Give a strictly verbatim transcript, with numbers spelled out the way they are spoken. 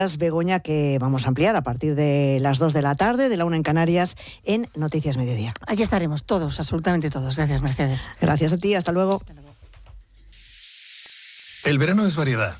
Begoña, que vamos a ampliar a partir de las dos de la tarde, de la una en Canarias, en Noticias Mediodía. Aquí estaremos todos, absolutamente todos. Gracias, Mercedes. Gracias a ti, hasta luego. El verano es variedad